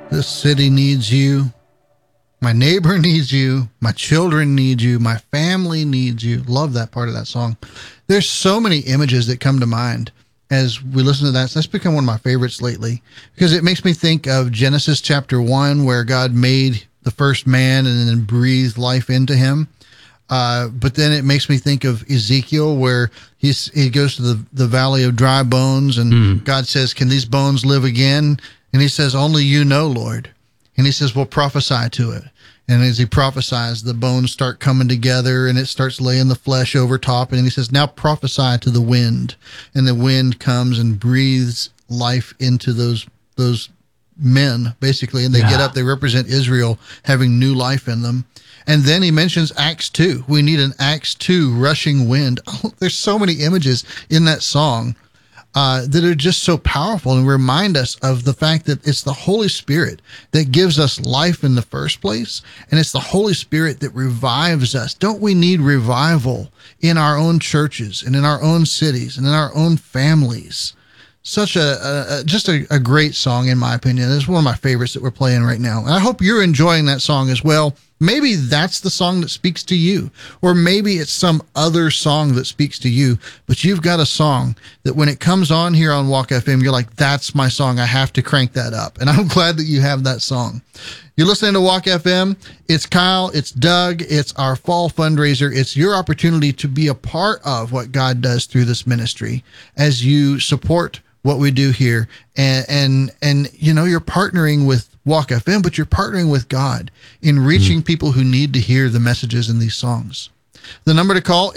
This city needs you. My neighbor needs you. My children need you. My family needs you. Love that part of that song. There's so many images that come to mind as we listen to that. So that's become one of my favorites lately because it makes me think of Genesis chapter 1, where God made the first man and then breathed life into him. But then it makes me think of Ezekiel, where he goes to the valley of dry bones, and God says, "Can these bones live again?" And he says, "Only you know, Lord." And he says, "Well, prophesy to it." And as he prophesies, the bones start coming together and it starts laying the flesh over top. And he says, "Now prophesy to the wind." And the wind comes and breathes life into those men, basically. And they get up, they represent Israel having new life in them. And then he mentions Acts 2. We need an Acts 2 rushing wind. Oh, there's so many images in that song that are just so powerful and remind us of the fact that it's the Holy Spirit that gives us life in the first place, and it's the Holy Spirit that revives us. Don't we need revival in our own churches and in our own cities and in our own families? Such a great song, in my opinion. It's one of my favorites that we're playing right now. And I hope you're enjoying that song as well. Maybe that's the song that speaks to you, or maybe it's some other song that speaks to you, but you've got a song that when it comes on here on Walk FM, you're like, that's my song. I have to crank that up. And I'm glad that you have that song. You're listening to Walk FM. It's Kyle. It's Doug. It's our fall fundraiser. It's your opportunity to be a part of what God does through this ministry as you support what we do here. And you know, you're partnering with Walk FM, but you're partnering with God in reaching people who need to hear the messages in these songs. The number to call,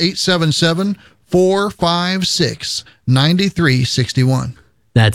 877-456-9361. That's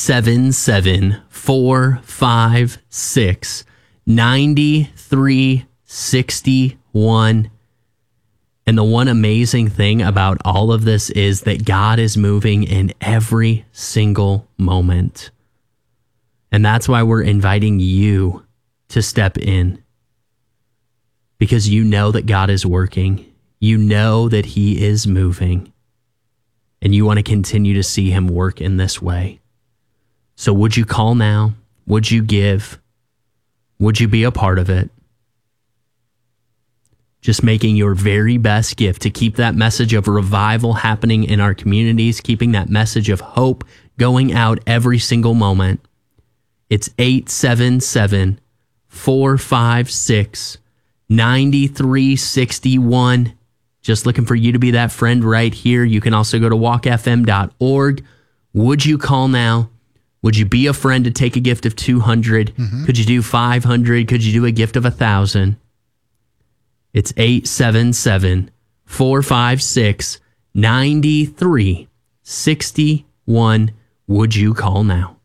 877-456-9361. And the one amazing thing about all of this is that God is moving in every single moment. And that's why we're inviting you to step in. Because you know that God is working. You know that He is moving. And you want to continue to see Him work in this way. So would you call now? Would you give? Would you be a part of it? Just making your very best gift to keep that message of revival happening in our communities, keeping that message of hope going out every single moment. It's 877-456-9361. Just looking for you to be that friend right here. You can also go to walkfm.org. Would you call now? Would you be a friend to take a gift of $200? Could you do $500? Could you do a gift of $1,000? It's 877-456-9361. Would you call now?